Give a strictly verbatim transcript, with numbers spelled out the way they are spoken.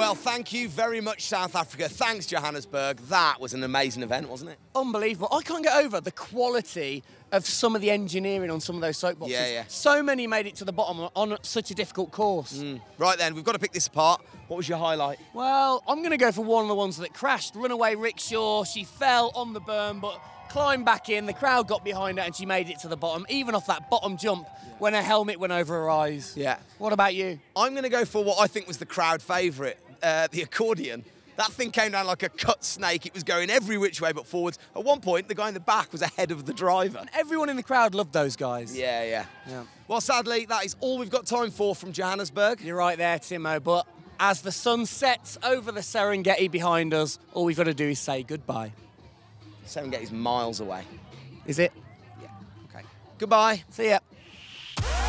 Well, thank you very much, South Africa. Thanks, Johannesburg. That was an amazing event, wasn't it? Unbelievable. I can't get over the quality of some of the engineering on some of those soapboxes. Yeah, yeah. So many made it to the bottom on such a difficult course. Mm. Right then, we've got to pick this apart. What was your highlight? Well, I'm going to go for one of the ones that crashed. Runaway rickshaw. She fell on the berm, but climbed back in. The crowd got behind her and she made it to the bottom, even off that bottom jump yeah. when her helmet went over her eyes. Yeah. What about you? I'm going to go for what I think was the crowd favourite, uh, the accordion. That thing came down like a cut snake. It was going every which way but forwards. At one point, the guy in the back was ahead of the driver. And everyone in the crowd loved those guys. Yeah, yeah, yeah. Well, sadly, that is all we've got time for from Johannesburg. You're right there, Timo, but as the sun sets over the Serengeti behind us, all we've got to do is say goodbye. Serengeti's miles away. Is it? Yeah. Okay. Goodbye. See ya.